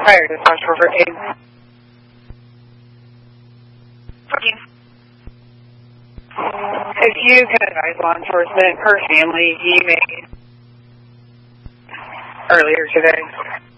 Fire dispatch for aid. If you can advise law enforcement, her family, he made earlier today.